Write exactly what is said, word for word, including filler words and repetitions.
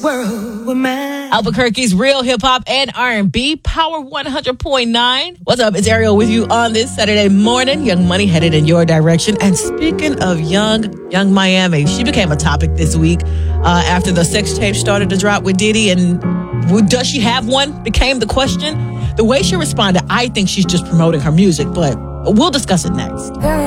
world with mine. Albuquerque's real hip-hop and R and B, Power one hundred point nine. What's up? It's Ariel with you on this Saturday morning. Young Money headed in your direction. And speaking of Young, Young Miami, she became a topic this week uh, after the sex tape started to drop with Diddy. And does she have one? Became the question. The way she responded, I think she's just promoting her music, but we'll discuss it next.